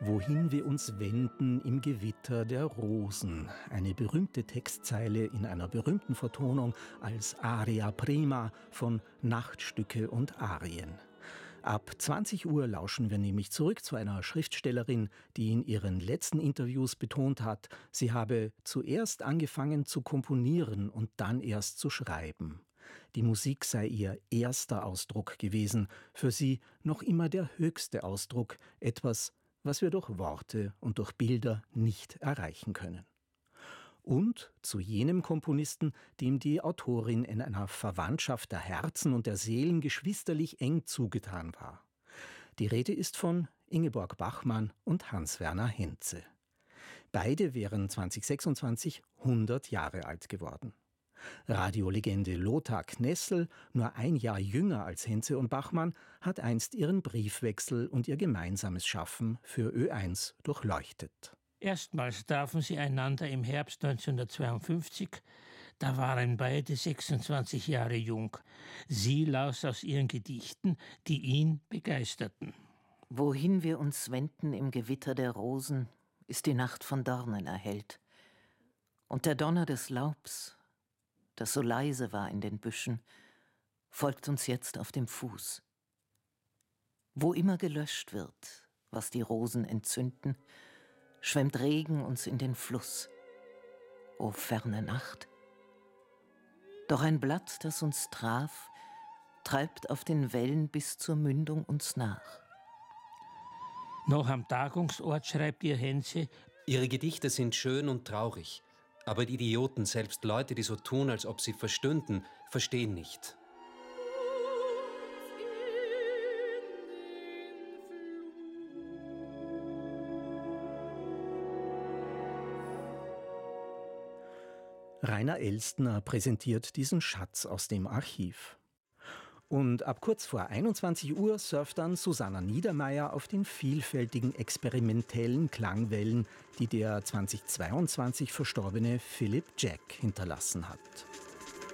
Wohin wir uns wenden im Gewitter der Rosen. Eine berühmte Textzeile in einer berühmten Vertonung als Aria Prima von Nachtstücke und Arien. Ab 20 Uhr lauschen wir nämlich zurück zu einer Schriftstellerin, die in ihren letzten Interviews betont hat, sie habe zuerst angefangen zu komponieren und dann erst zu schreiben. Die Musik sei ihr erster Ausdruck gewesen, für sie noch immer der höchste Ausdruck, etwas, was wir durch Worte und durch Bilder nicht erreichen können. Und zu jenem Komponisten, dem die Autorin in einer Verwandtschaft der Herzen und der Seelen geschwisterlich eng zugetan war. Die Rede ist von Ingeborg Bachmann und Hans-Werner Henze. Beide wären 2026 100 Jahre alt geworden. Radiolegende Lothar Knessel, nur ein Jahr jünger als Henze und Bachmann, hat einst ihren Briefwechsel und ihr gemeinsames Schaffen für Ö1 durchleuchtet. Erstmals trafen sie einander im Herbst 1952. Da waren beide 26 Jahre jung. Sie las aus ihren Gedichten, die ihn begeisterten. Wohin wir uns wenden im Gewitter der Rosen, ist die Nacht von Dornen erhellt. Und der Donner des Laubs, das so leise war in den Büschen, folgt uns jetzt auf dem Fuß. Wo immer gelöscht wird, was die Rosen entzünden, schwemmt Regen uns in den Fluss. O ferne Nacht! Doch ein Blatt, das uns traf, treibt auf den Wellen bis zur Mündung uns nach. Noch am Tagungsort schreibt ihr Henze: Ihre Gedichte sind schön und traurig, aber die Idioten, selbst Leute, die so tun, als ob sie verstünden, verstehen nicht. Rainer Elstner präsentiert diesen Schatz aus dem Archiv. Und ab kurz vor 21 Uhr surft dann Susanna Niedermeyer auf den vielfältigen experimentellen Klangwellen, die der 2022 verstorbene Philip Jack hinterlassen hat.